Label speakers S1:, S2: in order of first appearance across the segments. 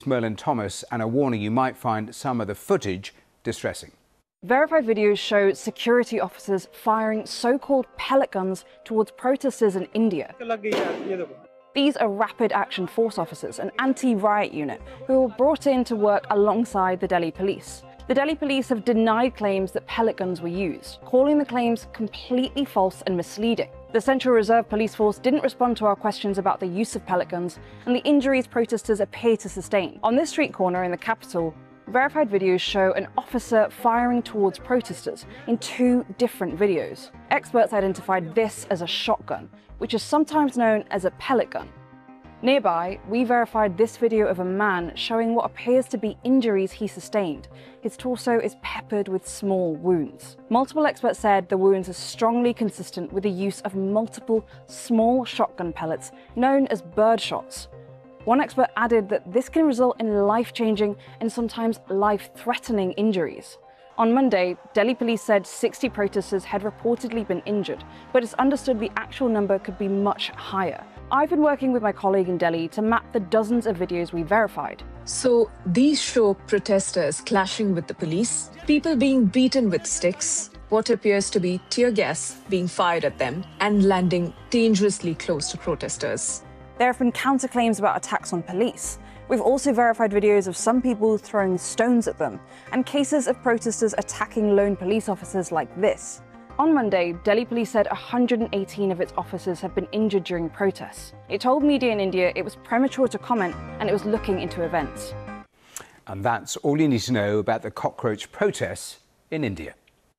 S1: Merlin Thomas, and a warning: you might find some of the footage distressing.
S2: Verified videos show security officers firing so-called pellet guns towards protesters in India. These are Rapid Action Force officers, an anti-riot unit, who were brought in to work alongside the Delhi police. The Delhi police have denied claims that pellet guns were used, calling the claims completely false and misleading. The Central Reserve Police Force didn't respond to our questions about the use of pellet guns and the injuries protesters appear to sustain. On this street corner in the capital, verified videos show an officer firing towards protesters in 2 different videos. Experts identified this as a shotgun, which is sometimes known as a pellet gun. Nearby, we verified this video of a man showing what appears to be injuries he sustained. His torso is peppered with small wounds. Multiple experts said the wounds are strongly consistent with the use of multiple small shotgun pellets known as bird shots. One expert added that this can result in life-changing and sometimes life-threatening injuries. On Monday, Delhi police said 60 protesters had reportedly been injured, but it's understood the actual number could be much higher. I've been working with my colleague in Delhi to map the dozens of videos we verified.
S3: So these show protesters clashing with the police, people being beaten with sticks, what appears to be tear gas being fired at them, and landing dangerously close to protesters.
S2: There have been counterclaims about attacks on police. We've also verified videos of some people throwing stones at them, and cases of protesters attacking lone police officers like this. On Monday, Delhi police said 118 of its officers have been injured during protests. It told media in India it was premature to comment and it was looking into events.
S1: And that's all you need to know about the cockroach protests in India.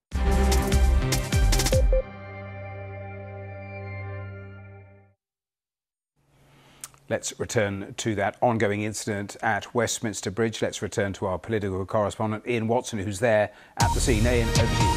S1: Let's return to that ongoing incident at Westminster Bridge. Let's return to our political correspondent, Ian Watson, who's there at the scene. Ian, over to you.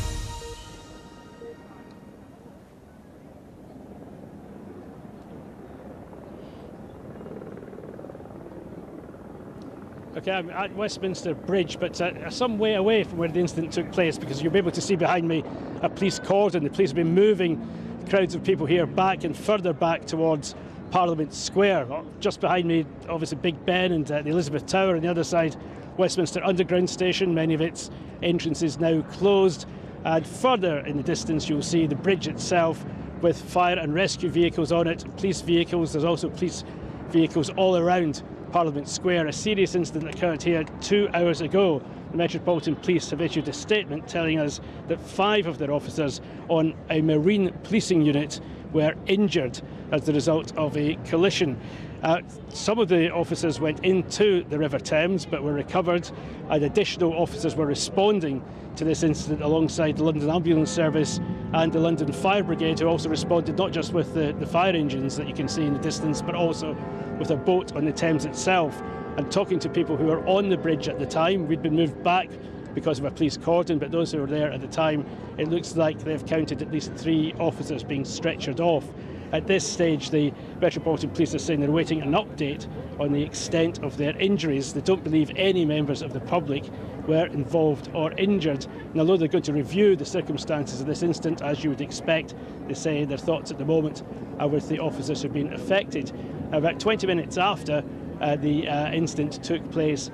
S4: Okay, I'm at Westminster Bridge, but some way away from where the incident took place, because you'll be able to see behind me a police cordon. The police have been moving crowds of people here back and further back towards Parliament Square. Just behind me, obviously, Big Ben and the Elizabeth Tower. On the other side, Westminster Underground Station, many of its entrances now closed. And further in the distance, you'll see the bridge itself with fire and rescue vehicles on it, police vehicles. There's also police vehicles all around Parliament Square. A serious incident occurred here 2 hours ago. The Metropolitan Police have issued a statement telling us that 5 of their officers on a marine policing unit were injured as the result of a collision. Some of the officers went into the River Thames but were recovered, and additional officers were responding to this incident alongside the London Ambulance Service and the London Fire Brigade, who also responded not just with the fire engines that you can see in the distance, but also with a boat on the Thames itself. And talking to people who were on the bridge at the time, we'd been moved back because of a police cordon, but those who were there at the time, it looks like they've counted at least 3 officers being stretchered off. At this stage, the Metropolitan Police are saying they're waiting an update on the extent of their injuries. They don't believe any members of the public were involved or injured. And although they're going to review the circumstances of this incident, as you would expect, they say their thoughts at the moment are with the officers who've been affected. About 20 minutes after the incident took place,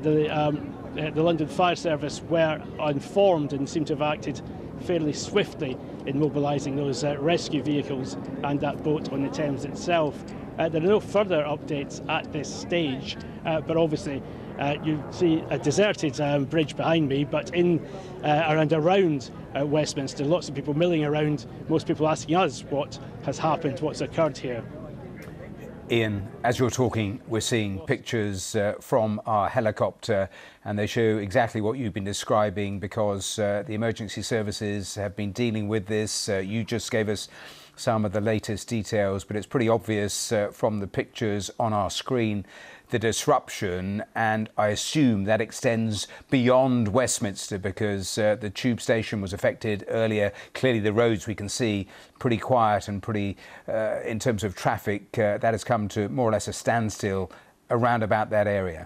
S4: the London Fire Service were informed and seem to have acted fairly swiftly in mobilising those rescue vehicles and that boat on the Thames itself. There are no further updates at this stage, but obviously you see a deserted bridge behind me, but in and around Westminster, lots of people milling around, most people asking us what has happened, what's occurred here.
S1: Ian, as you're talking, we're seeing pictures from our helicopter, and they show exactly what you've been describing, because the emergency services have been dealing with this. You just gave us some of the latest details, but it's pretty obvious from the pictures on our screen the disruption, and I assume that extends beyond Westminster, because the tube station was affected earlier. Clearly the roads we can see pretty quiet and pretty, in terms of traffic, that has come to more or less a standstill around about that area.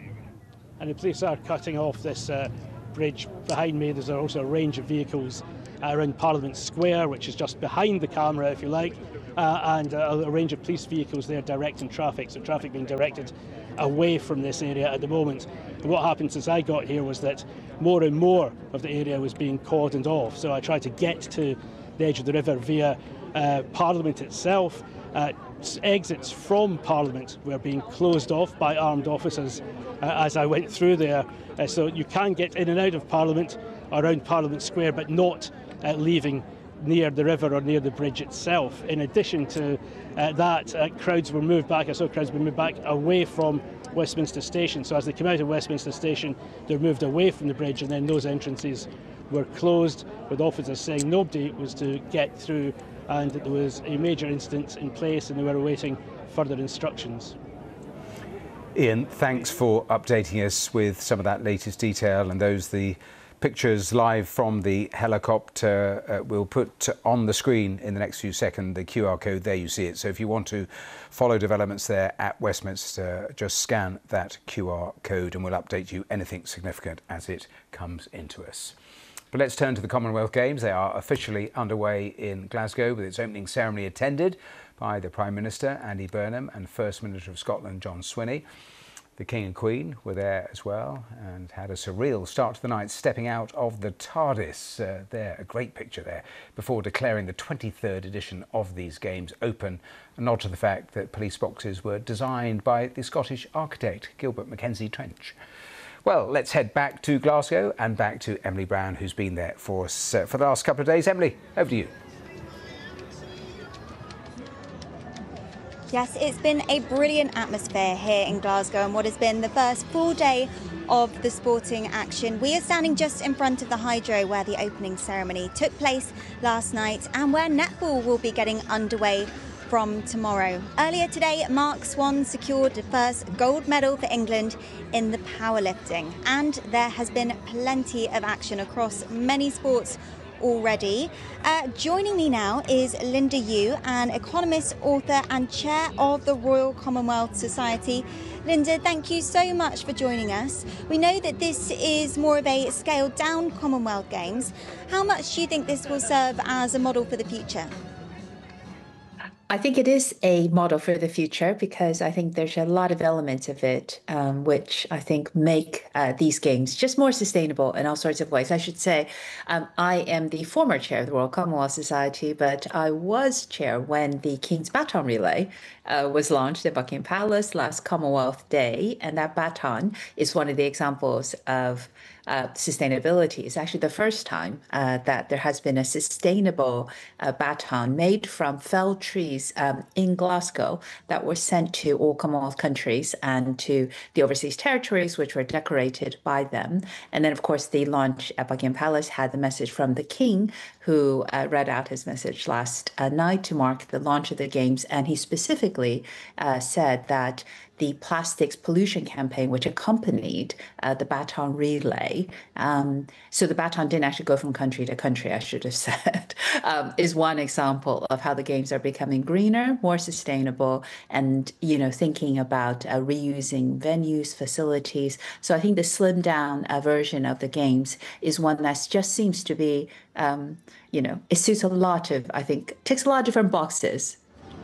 S4: And the police are cutting off this bridge behind me. There's also a range of vehicles around Parliament Square, which is just behind the camera, if you like, and a range of police vehicles there directing traffic, so traffic being directed away from this area at the moment. And what happened since I got here was that more and more of the area was being cordoned off, so I tried to get to the edge of the river via Parliament itself. Exits from Parliament were being closed off by armed officers as I went through there, so you can get in and out of Parliament around Parliament Square, but not leaving near the river or near the bridge itself. In addition to that, crowds were moved back. I saw crowds were moved back away from Westminster Station. So as they came out of Westminster Station, they were moved away from the bridge, and then those entrances were closed, with officers saying nobody was to get through, and that there was a major incident in place and they were awaiting further instructions.
S1: Ian, thanks for updating us with some of that latest detail, and the pictures live from the helicopter. We'll put on the screen in the next few seconds the QR code. There you see it. So if you want to follow developments there at Westminster, just scan that QR code and we'll update you anything significant as it comes into us. But let's turn to the Commonwealth Games. They are officially underway in Glasgow, with its opening ceremony attended by the Prime Minister, Andy Burnham, and First Minister of Scotland, John Swinney. The King and Queen were there as well and had a surreal start to the night, stepping out of the TARDIS. There, a great picture there, before declaring the 23rd edition of these games open, a nod to the fact that police boxes were designed by the Scottish architect Gilbert Mackenzie Trench. Well, let's head back to Glasgow and back to Emily Brown, who's been there for us for the last couple of days. Emily, over to you.
S5: Yes, it's been a brilliant atmosphere here in Glasgow and what has been the first full day of the sporting action. We are standing just in front of the Hydro where the opening ceremony took place last night and where netball will be getting underway from tomorrow. Earlier today, Mark Swan secured the first gold medal for England in the powerlifting, and there has been plenty of action across many sports already. Joining me now is Linda Yu, an economist, author and chair of the Royal Commonwealth Society. Linda, thank you so much for joining us. We know that this is more of a scaled down Commonwealth Games. How much do you think this will serve as a model for the future?
S6: I think it is a model for the future because I think there's a lot of elements of it which I think make these games just more sustainable in all sorts of ways. I should say I am the former chair of the Royal Commonwealth Society, but I was chair when the King's Baton Relay was launched at Buckingham Palace last Commonwealth Day, and that baton is one of the examples of sustainability. It's actually the first time that there has been a sustainable baton made from felled trees in Glasgow that were sent to all Commonwealth countries and to the overseas territories, which were decorated by them. And then, of course, the launch at Buckingham Palace had the message from the King, who read out his message last night to mark the launch of the Games. And he specifically said that the plastics pollution campaign, which accompanied the baton relay, so the baton didn't actually go from country to country, I should have said, is one example of how the Games are becoming greener, more sustainable, and, you know, thinking about reusing venues, facilities. So I think the slimmed down version of the Games is one that just seems to be, you know, it suits a lot of, I think, ticks a lot of different boxes.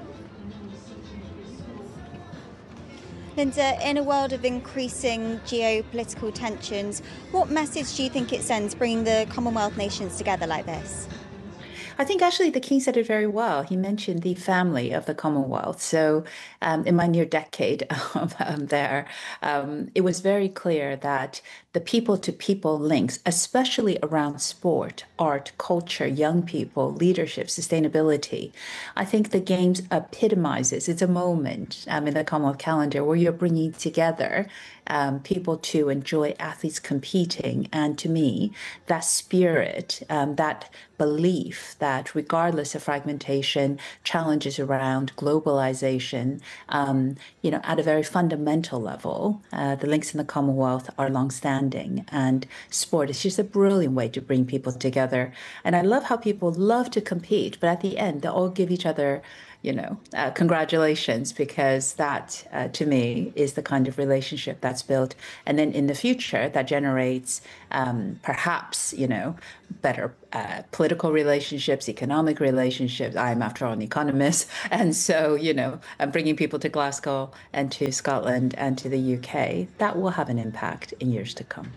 S5: Linda, in a world of increasing geopolitical tensions, what message do you think it sends bringing the Commonwealth nations together like this?
S6: I think actually the King said it very well. He mentioned the family of the Commonwealth. So in my near decade there, it was very clear that the people-to-people links, especially around sport, art, culture, young people, leadership, sustainability, I think the Games epitomizes. It's a moment in the Commonwealth calendar where you're bringing together people to enjoy athletes competing. And to me, that spirit, that belief that regardless of fragmentation, challenges around globalization, you know, at a very fundamental level, the links in the Commonwealth are longstanding, and sport is just a brilliant way to bring people together. And I love how people love to compete, but at the end, they all give each other congratulations, because that, to me, is the kind of relationship that's built. And then in the future, that generates perhaps, better political relationships, economic relationships. I'm, after all, an economist. And so, bringing people to Glasgow and to Scotland and to the UK, that will have an impact in years to come.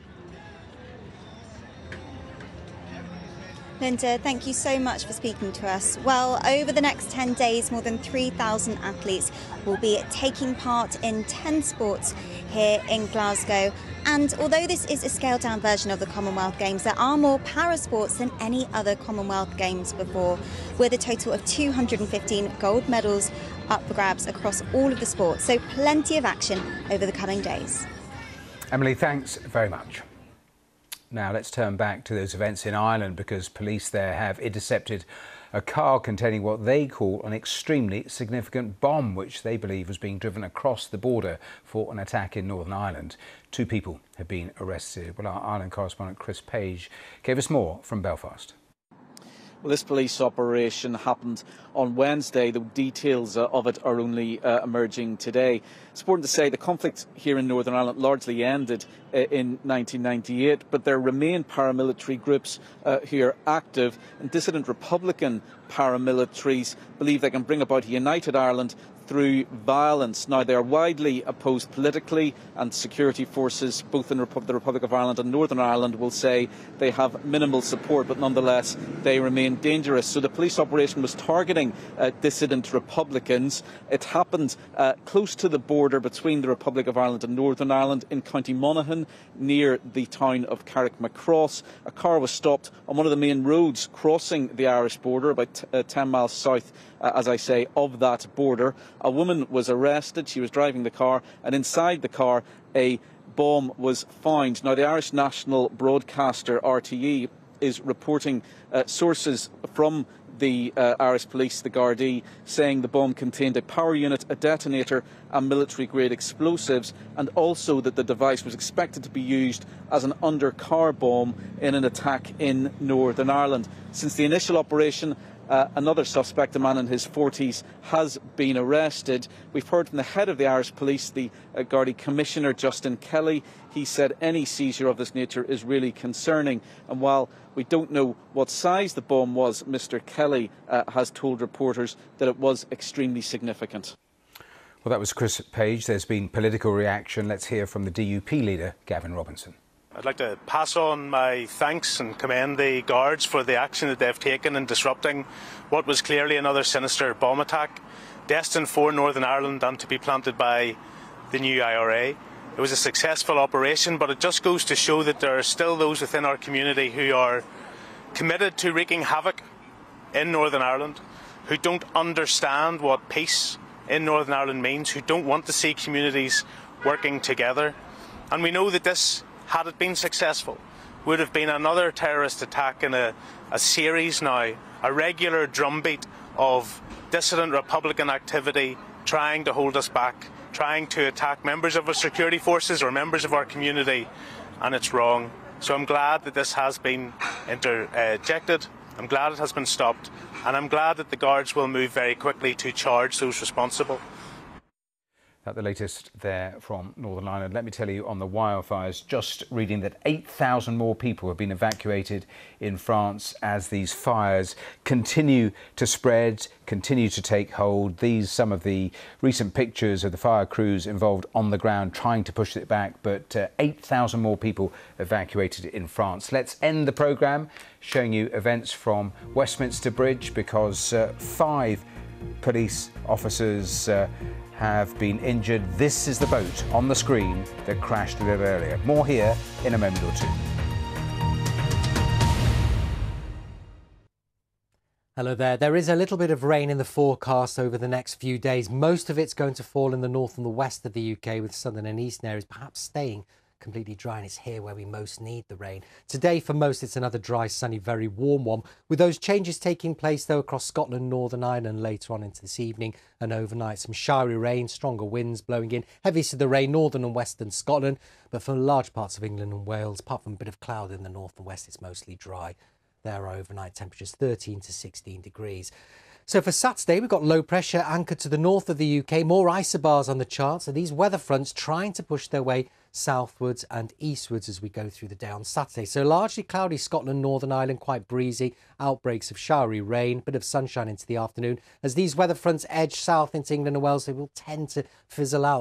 S5: Linda, thank you so much for speaking to us. Well, over the next 10 days, more than 3,000 athletes will be taking part in 10 sports here in Glasgow. And although this is a scaled-down version of the Commonwealth Games, there are more para-sports than any other Commonwealth Games before, with a total of 215 gold medals up for grabs across all of the sports. So plenty of action over the coming days.
S1: Emily, thanks very much. Now let's turn back to those events in Ireland, because police there have intercepted a car containing what they call an extremely significant bomb, which they believe was being driven across the border for an attack in Northern Ireland. 2 people have been arrested. Well, our Ireland correspondent Chris Page gave us more from Belfast.
S7: Well, this police operation happened on Wednesday. The details of it are only emerging today. It's important to say the conflict here in Northern Ireland largely ended in 1998, but there remain paramilitary groups here active, and dissident Republican paramilitaries believe they can bring about a united Ireland through violence. Now, they are widely opposed politically, and security forces, both in the Republic of Ireland and Northern Ireland, will say they have minimal support, but nonetheless they remain dangerous. So the police operation was targeting dissident Republicans. It happened close to the border between the Republic of Ireland and Northern Ireland in County Monaghan, near the town of Carrickmacross. A car was stopped on one of the main roads crossing the Irish border, about 10 miles south, as I say, of that border. A woman was arrested. She was driving the car, and inside the car a bomb was found. Now, the Irish national broadcaster RTE is reporting sources from the Irish police, the Gardaí, saying the bomb contained a power unit, a detonator and military-grade explosives, and also that the device was expected to be used as an under-car bomb in an attack in Northern Ireland. Since the initial operation, another suspect, a man in his 40s, has been arrested. We've heard from the head of the Irish Police, the Gardaí Commissioner, Justin Kelly. He said any seizure of this nature is really concerning. And while we don't know what size the bomb was, Mr. Kelly has told reporters that it was extremely significant.
S1: Well, that was Chris Page. There's been political reaction. Let's hear from the DUP leader, Gavin Robinson.
S8: I'd like to pass on my thanks and commend the Guards for the action that they've taken in disrupting what was clearly another sinister bomb attack, destined for Northern Ireland and to be planted by the new IRA. It was a successful operation, but it just goes to show that there are still those within our community who are committed to wreaking havoc in Northern Ireland, who don't understand what peace in Northern Ireland means, who don't want to see communities working together. And we know that this, had it been successful, would have been another terrorist attack in a series now, a regular drumbeat of dissident Republican activity trying to hold us back, trying to attack members of our security forces or members of our community, and it's wrong. So I'm glad that this has been interjected, I'm glad it has been stopped, and I'm glad that the Guards will move very quickly to charge those responsible.
S1: The latest there from Northern Ireland. Let me tell you on the wildfires, just reading that 8,000 more people have been evacuated in France as these fires continue to spread, continue to take hold. These some of the recent pictures of the fire crews involved on the ground trying to push it back, but 8,000 more people evacuated in France. Let's end the programme showing you events from Westminster Bridge, because 5 police officers have been injured. This is the boat on the screen that crashed a little earlier. More here in a moment or two.
S9: Hello there. There is a little bit of rain in the forecast over the next few days. Most of it's going to fall in the north and the west of the UK, with southern and eastern areas perhaps staying completely dry, and it's here where we most need the rain. Today, for most, it's another dry, sunny, very warm one, with those changes taking place, though, across Scotland, Northern Ireland later on into this evening and overnight. Some showery rain, stronger winds blowing in, heaviest of the rain, northern and western Scotland, but for large parts of England and Wales, apart from a bit of cloud in the north and west, it's mostly dry. There are overnight temperatures 13 to 16 degrees. So for Saturday, we've got low pressure anchored to the north of the UK, more isobars on the charts, and these weather fronts trying to push their way southwards and eastwards as we go through the day on Saturday. So largely cloudy Scotland, Northern Ireland, quite breezy, outbreaks of showery rain, bit of sunshine into the afternoon. As these weather fronts edge south into England and Wales, they will tend to fizzle out.